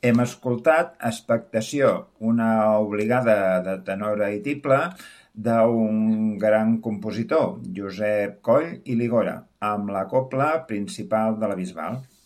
Hem escoltat Expectació, una obligada de tenora i tible d'un gran compositor, Josep Coll i Ligora, amb la cobla principal de la Bisbal.